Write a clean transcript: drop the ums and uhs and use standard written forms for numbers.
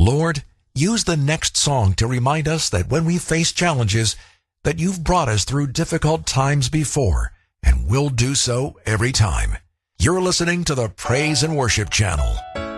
Lord, use the next song to remind us that when we face challenges, that you've brought us through difficult times before, and will do so every time. You're listening to the Praise and Worship Channel.